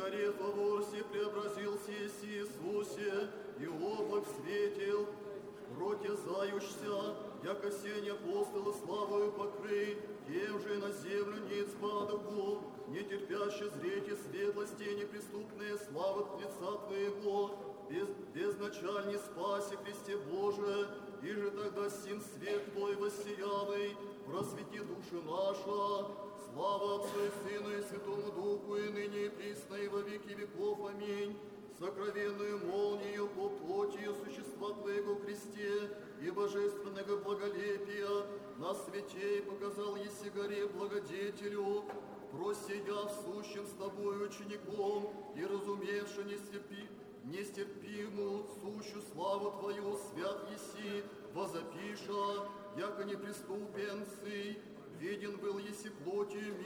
горе Фаворсе преобразился Иисусе, и облак светил, протезающся, яко сень апостола славою покрый, тем же на землю ниц падаху, не терпяще зрите светлости и неприступные славы лица Твоего, безначальный спаси Христе Боже, и же тогда сим свет Твой воссиялый, просвети души наша, слава Отцу и Сыну и Святому Духу, и ныне и присно, и во веки веков. Аминь. Сокровенную молнию по плотью существа Твоего Христе и божественного благолепия на святей показал еси горе благодетелю, просидя в сущем с Тобой учеником и разумевши нестерпимую сущую славу Твою, свят еси, возопиша, яко неприступен сый, виден был еси плотью